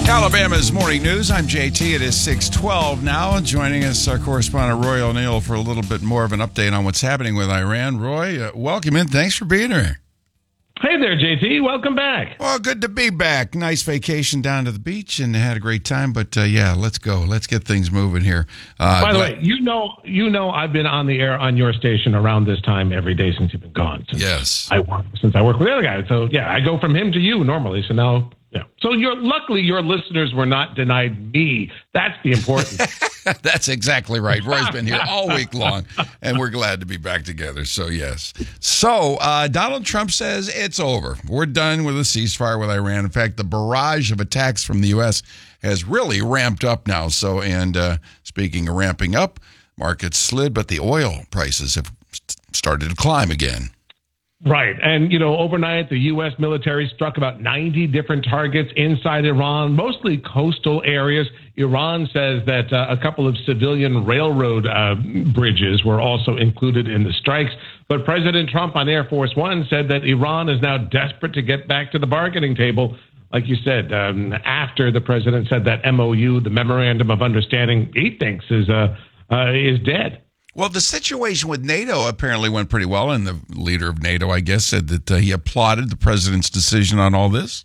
Alabama's Morning News. I'm JT. It is 6:12 now. Joining us, our correspondent Roy O'Neill for a little bit more of an update on what's happening with Iran. Roy, welcome in. Thanks for being here. Hey there, JT. Welcome back. Well, good to be back. Nice vacation down to the beach and had a great time. But yeah, let's go. Let's get things moving here. By the way, you know, I've been on the air on your station around this time every day since you've been gone. Yes. Since I work with the other guy. So yeah, I go from him to you normally. So now. Yeah. So luckily your listeners were not denied me. That's the important. That's exactly right. Roy's been here all week long, and we're glad to be back together. So, yes. So, Donald Trump says it's over. We're done with a ceasefire with Iran. In fact, the barrage of attacks from the U.S. has really ramped up now. So, and speaking of ramping up, markets slid, but the oil prices have started to climb again. Right. And, overnight, the U.S. military struck about 90 different targets inside Iran, mostly coastal areas. Iran says that a couple of civilian railroad bridges were also included in the strikes. But President Trump on Air Force One said that Iran is now desperate to get back to the bargaining table. Like you said, after the president said that MOU, the Memorandum of Understanding, he thinks is dead. Well, the situation with NATO apparently went pretty well, and the leader of NATO, I guess, said that he applauded the president's decision on all this.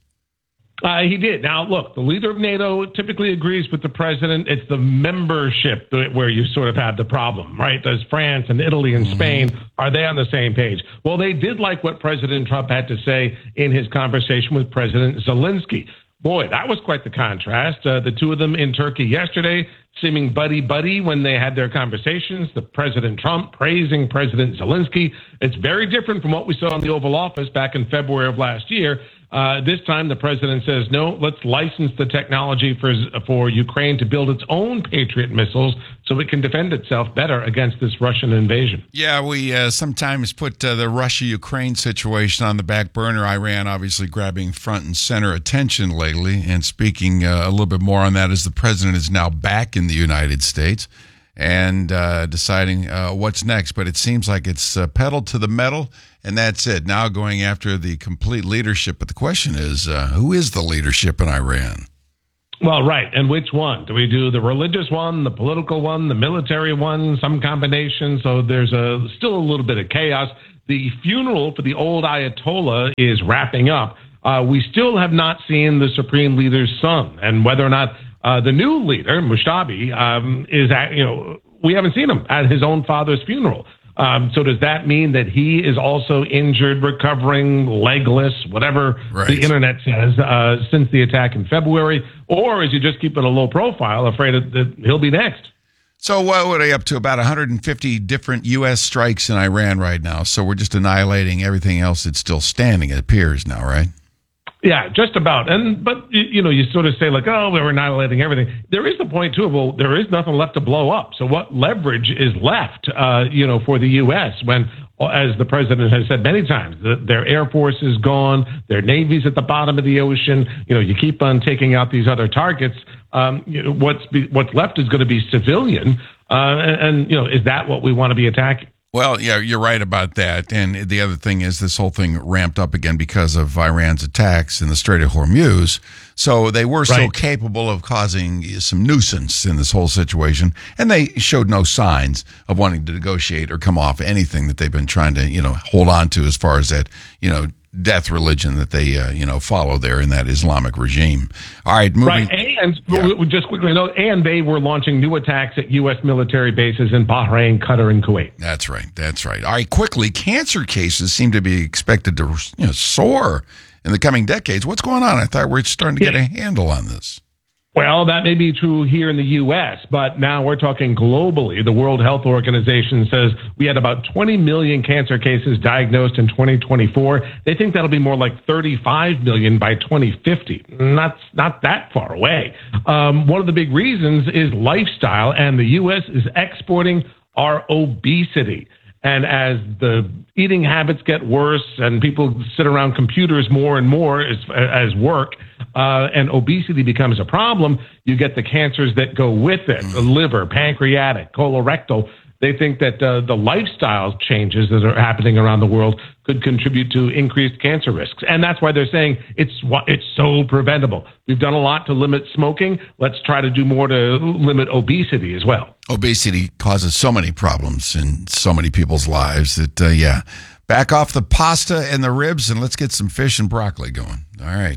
He did. Now, look, the leader of NATO typically agrees with the president. It's the membership where you sort of have the problem, right? Does France and Italy and Spain, are they on the same page? Well, they did like what President Trump had to say in his conversation with President Zelensky. Boy, that was quite the contrast. The two of them in Turkey yesterday, seeming buddy-buddy when they had their conversations. The President Trump praising President Zelensky. It's very different from what we saw in the Oval Office back in February of last year. This time, the president says, no, let's license the technology for Ukraine to build its own Patriot missiles so it can defend itself better against this Russian invasion. Yeah, we sometimes put the Russia-Ukraine situation on the back burner. Iran obviously grabbing front and center attention lately. And speaking a little bit more on that as the president is now back in the United States and deciding what's next. But it seems like it's pedal to the metal, and that's it. Now going after the complete leadership. But the question is, who is the leadership in Iran? Well, right. And which one? Do we do the religious one, the political one, the military one, some combination? So there's still a little bit of chaos. The funeral for the old Ayatollah is wrapping up. We still have not seen the supreme leader's son, and whether or not the new leader, Mushtabi, we haven't seen him at his own father's funeral. So does that mean that he is also injured, recovering, legless, whatever the internet says, since the attack in February? Or is he just keeping a low profile, afraid that he'll be next? So what are they up to? About 150 different U.S. strikes in Iran right now. So we're just annihilating everything else that's still standing, it appears now, right? Yeah, just about. But you sort of say like, oh, we're annihilating everything. There is the point too. Well, there is nothing left to blow up. So what leverage is left, for the U.S. when, as the president has said many times, their Air Force is gone, their Navy's at the bottom of the ocean. You keep on taking out these other targets. What's left is going to be civilian. Is that what we want to be attacking? Well, yeah, you're right about that. And the other thing is this whole thing ramped up again because of Iran's attacks in the Strait of Hormuz. So they were so capable of causing some nuisance in this whole situation. And they showed no signs of wanting to negotiate or come off anything that they've been trying to, hold on to as far as that, death religion that they, follow there in that Islamic regime. All right, moving. Right, and just quickly note, and they were launching new attacks at U.S. military bases in Bahrain, Qatar, and Kuwait. That's right. All right, quickly, cancer cases seem to be expected to soar in the coming decades. What's going on? I thought we're starting to get a handle on this. Well, that may be true here in the U.S., but now we're talking globally. The World Health Organization says we had about 20 million cancer cases diagnosed in 2024. They think that'll be more like 35 million by 2050. Not that far away. One of the big reasons is lifestyle, and the U.S. is exporting our obesity. And as the eating habits get worse and people sit around computers more and more as work, and obesity becomes a problem, you get the cancers that go with it, the liver, pancreatic, colorectal. They think that the lifestyle changes that are happening around the world could contribute to increased cancer risks. And that's why they're saying it's so preventable. We've done a lot to limit smoking. Let's try to do more to limit obesity as well. Obesity causes so many problems in so many people's lives that, back off the pasta and the ribs and let's get some fish and broccoli going. All right.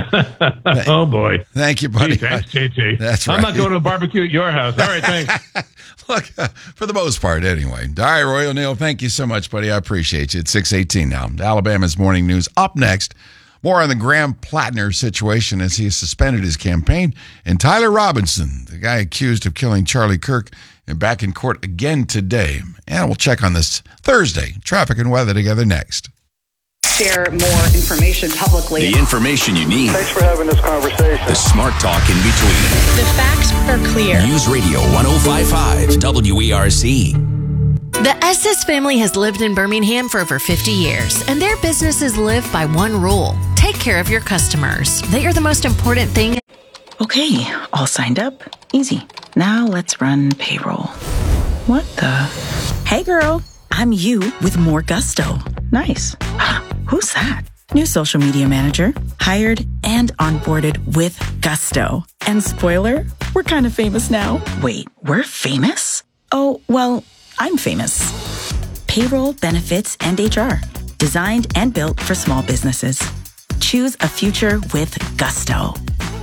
Oh, boy. Thank you, buddy. Thanks, JT. That's right. I'm not going to a barbecue at your house. All right, thanks. Look, for the most part, anyway. All right, Roy O'Neill, thank you so much, buddy. I appreciate you. It's 6:18 now. Alabama's Morning News. Up next, more on the Graham Plattner situation as he has suspended his campaign. And Tyler Robinson, the guy accused of killing Charlie Kirk, and back in court again today. And we'll check on this Thursday. Traffic and weather together next. Share more information publicly. The information you need. Thanks for having this conversation. The smart talk in between. The facts are clear. News Radio 105.5 WERC. The Estes family has lived in Birmingham for over 50 years, and their businesses live by one rule: take care of your customers. They are the most important thing. Okay, all signed up. Easy. Now let's run payroll. What the? Hey girl, I'm you with more gusto. Nice. Who's that? New social media manager, hired and onboarded with gusto. And spoiler, we're kind of famous now. Wait, we're famous? Oh, well, I'm famous. Payroll, benefits, and HR. Designed and built for small businesses. Choose a future with gusto.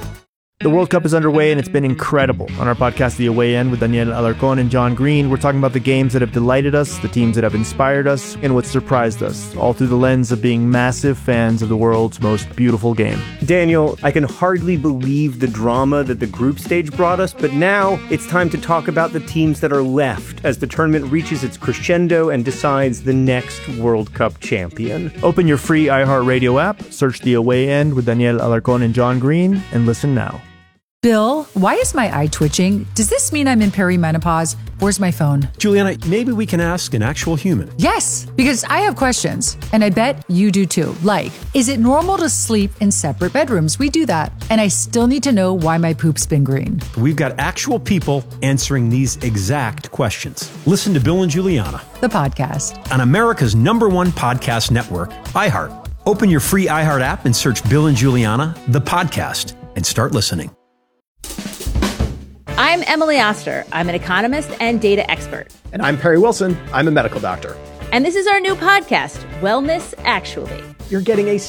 The World Cup is underway and it's been incredible. On our podcast, The Away End, with Daniel Alarcón and John Green, we're talking about the games that have delighted us, the teams that have inspired us, and what surprised us, all through the lens of being massive fans of the world's most beautiful game. Daniel, I can hardly believe the drama that the group stage brought us, but now it's time to talk about the teams that are left as the tournament reaches its crescendo and decides the next World Cup champion. Open your free iHeartRadio app, search The Away End with Daniel Alarcón and John Green, and listen now. Bill, why is my eye twitching? Does this mean I'm in perimenopause? Where's my phone? Juliana, maybe we can ask an actual human. Yes, because I have questions, and I bet you do too. Like, is it normal to sleep in separate bedrooms? We do that. And I still need to know why my poop's been green. We've got actual people answering these exact questions. Listen to Bill and Juliana, the podcast, on America's #1 podcast network, iHeart. Open your free iHeart app and search Bill and Juliana, the podcast, and start listening. I'm Emily Oster. I'm an economist and data expert. And I'm Perry Wilson. I'm a medical doctor. And this is our new podcast, Wellness Actually. You're getting a